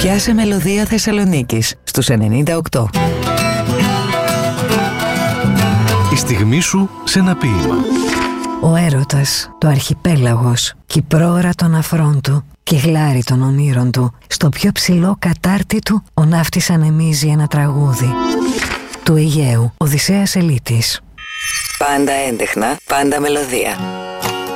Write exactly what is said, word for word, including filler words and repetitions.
Πιάσε μελωδία Θεσσαλονίκης στους ενενήντα οκτώ. Η στιγμή σου σε ένα ποίημα. Ο έρωτας, το αρχιπέλαγος, κι η πρόωρα των αφρών του, κι η γλάρη των ονείρων του, στο πιο ψηλό κατάρτι του, ο ναύτης ανεμίζει ένα τραγούδι. Του Αιγαίου, Οδυσσέας Ελίτης. Πάντα έντεχνα, πάντα μελωδία.